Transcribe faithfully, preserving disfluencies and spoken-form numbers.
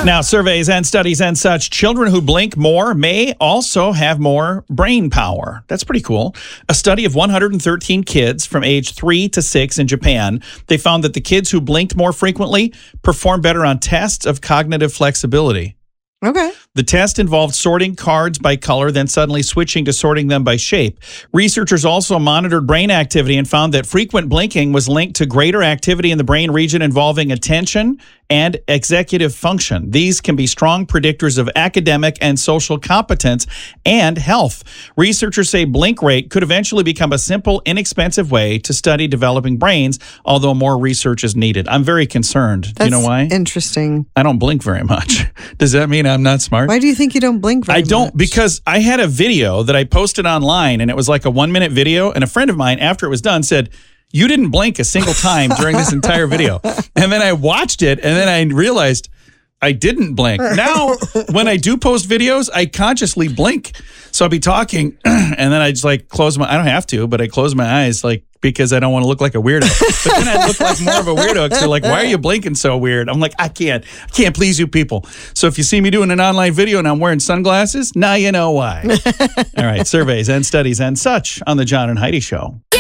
Now, surveys and studies and such, children who blink more may also have more brain power. That's pretty cool. A study of one hundred thirteen kids from age three to six in Japan, they found that the kids who blinked more frequently performed better on tests of cognitive flexibility. Okay. The test involved sorting cards by color, then suddenly switching to sorting them by shape. Researchers also monitored brain activity and found that frequent blinking was linked to greater activity in the brain region involving attention and executive function. These can be strong predictors of academic and social competence and health. Researchers say blink rate could eventually become a simple, inexpensive way to study developing brains, although more research is needed. I'm very concerned. That's Do you know why? Interesting. I don't blink very much. Does that mean I'm not smart? Why do you think you don't blink very I don't, much? because I had a video that I posted online, and it was like a one-minute video, and a friend of mine, after it was done, said, you didn't blink a single time during this entire video. And then I watched it, and then I realized I didn't blink. Now, when I do post videos, I consciously blink. So I'll be talking, and then I just like close my, I don't have to, but I close my eyes like because I don't want to look like a weirdo. But then I look like more of a weirdo because they're like, why are you blinking so weird? I'm like, I can't. I can't please you people. So if you see me doing an online video and I'm wearing sunglasses, now you know why. All right, surveys and studies and such on the John and Heidi Show.